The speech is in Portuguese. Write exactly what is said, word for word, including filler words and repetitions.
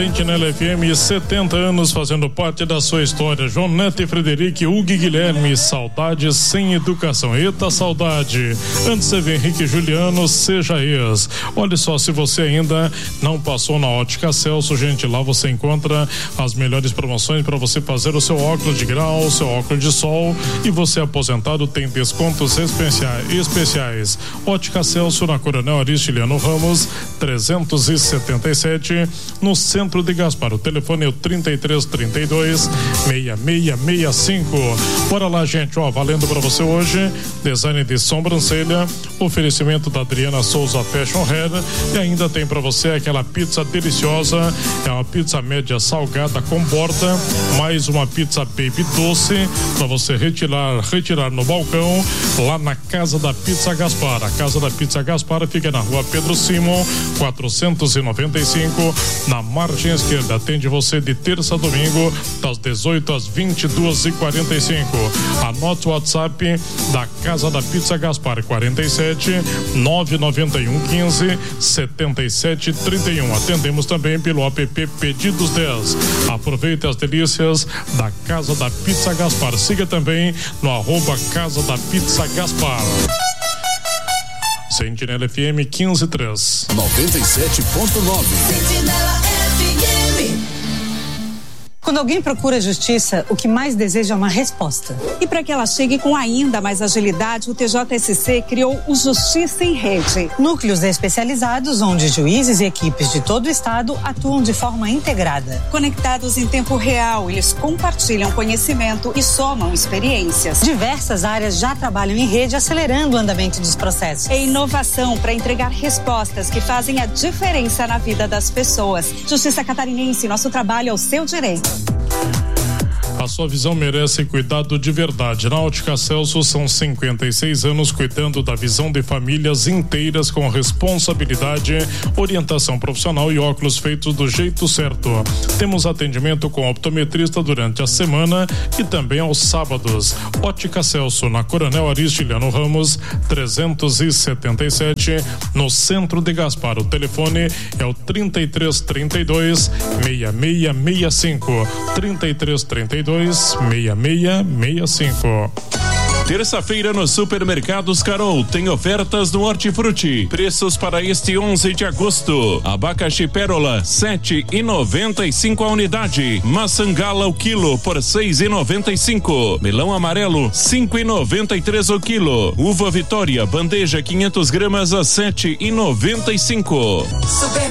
Sentinela F M, setenta anos fazendo parte da sua história. João Neto e Frederico, Hugo e Guilherme, saudade sem educação. Eita, saudade. Antes você vê Henrique e Juliano, seja ex. Olha só, se você ainda não passou na Ótica Celso, gente, lá você encontra as melhores promoções para você fazer o seu óculos de grau, o seu óculos de sol, e você aposentado tem descontos especiais. especiais. Ótica Celso na Coronel Aristiliano Ramos, trezentos e setenta e sete, no centro de Gaspar. O telefone é o trinta e três, trinta e dois, seis seis seis cinco. Bora lá, gente, ó, valendo para você hoje, design de sobrancelha, oferecimento da Adriana Souza Fashion Hair, e ainda tem para você aquela pizza deliciosa, é uma pizza média salgada com borda, mais uma pizza baby doce para você retirar, retirar no balcão, lá na Casa da Pizza Gaspar. A Casa da Pizza Gaspar fica na rua Pedro Simon, quatrocentos e noventa e cinco, na margem esquerda. Atende você de terça a domingo, das dezoito às vinte e duas e quarenta e cinco. Anote o WhatsApp da Casa da Pizza Gaspar, quarenta e sete, nove nove um, quinze, setenta e sete, trinta e um. Atendemos também pelo app Pedidos dez. Aproveite as delícias da Casa da Pizza Gaspar. Siga também no arroba Casa da Pizza Gaspar. Sentinela F M quinze três. noventa e sete ponto nove. Sentinela F M. Quando alguém procura justiça, o que mais deseja é uma resposta. E para que ela chegue com ainda mais agilidade, o T J S C criou o Justiça em Rede. Núcleos especializados onde juízes e equipes de todo o estado atuam de forma integrada. Conectados em tempo real, eles compartilham conhecimento e somam experiências. Diversas áreas já trabalham em rede, acelerando o andamento dos processos. É inovação para entregar respostas que fazem a diferença na vida das pessoas. Justiça Catarinense, nosso trabalho é o seu direito. A sua visão merece cuidado de verdade. Na Ótica Celso são cinquenta e seis anos cuidando da visão de famílias inteiras com responsabilidade, orientação profissional e óculos feitos do jeito certo. Temos atendimento com optometrista durante a semana e também aos sábados. Ótica Celso na Coronel Aristiliano Ramos, trezentos e setenta e sete, no centro de Gaspar. O telefone é o trinta e três, trinta e dois, seis seis seis cinco. trinta e três, trinta e dois, seis seis seis cinco. Terça-feira no Supermercados Carol tem ofertas no Hortifruti. Preços para este onze de agosto. Abacaxi Pérola sete e noventa e cinco a unidade. Maçã Gala o quilo por seis e noventa e cinco. Melão amarelo cinco e noventa e três o quilo. Uva Vitória bandeja quinhentas gramas a sete e noventa e cinco. Super